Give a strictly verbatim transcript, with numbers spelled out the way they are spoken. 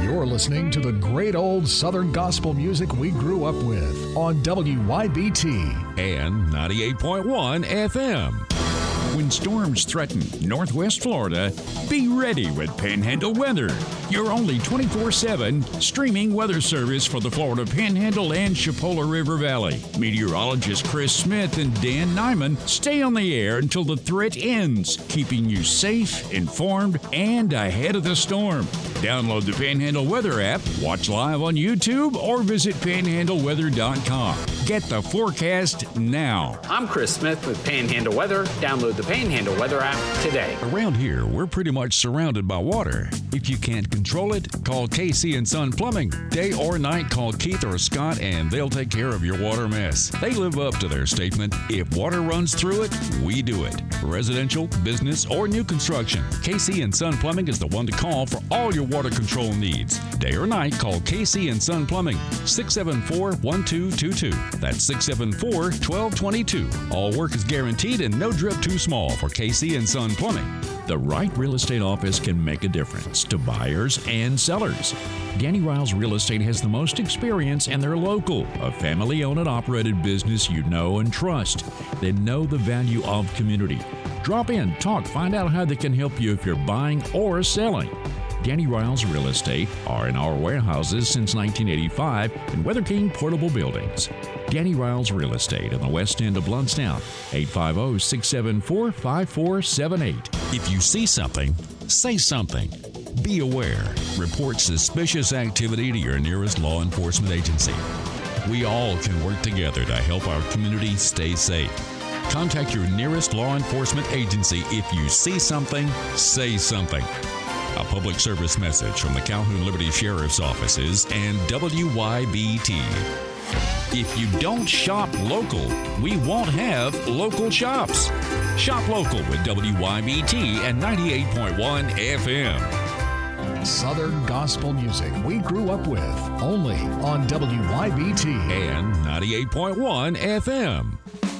You're listening to the great old Southern gospel music we grew up with on W Y B T and ninety-eight point one F M. When storms threaten Northwest Florida, be ready with Panhandle Weather, your only twenty-four seven streaming weather service for the Florida Panhandle and Chipola River Valley. Meteorologist Chris Smith and Dan Nyman stay on the air until the threat ends, keeping you safe, informed, and ahead of the storm. Download the Panhandle Weather app, watch live on YouTube, or visit panhandle weather dot com. Get the forecast now. I'm Chris Smith with Panhandle Weather. Download the Panhandle Weather app today. Around here, we're pretty much surrounded by water. If you can't control it, call K C and Son Plumbing. Day or night, call Keith or Scott, and they'll take care of your water mess. They live up to their statement, if water runs through it, we do it. Residential, business, or new construction, K C and Son Plumbing is the one to call for all your water control needs. Day or night, call K C and Son Plumbing, six seven four, one two two two. That's six seven four, one two two two. All work is guaranteed and no drip too small for K C and Son Plumbing. The right real estate office can make a difference to buyers and sellers. Danny Riles Real Estate has the most experience, and they're local, a family-owned and operated business you know and trust. They know the value of community. Drop in, talk, find out how they can help you if you're buying or selling. Danny Riles Real Estate are in our warehouses since nineteen eighty-five in Weather King Portable Buildings. Danny Riles Real Estate in the west end of Bluntstown, eight five zero, six seven four, five four seven eight. If you see something, say something. Be aware. Report suspicious activity to your nearest law enforcement agency. We all can work together to help our community stay safe. Contact your nearest law enforcement agency if you see something, say something. A public service message from the Calhoun Liberty Sheriff's Offices and W Y B T. If you don't shop local, we won't have local shops. Shop local with W Y B T and ninety-eight point one F M. Southern gospel music we grew up with, only on W Y B T and ninety-eight point one F M.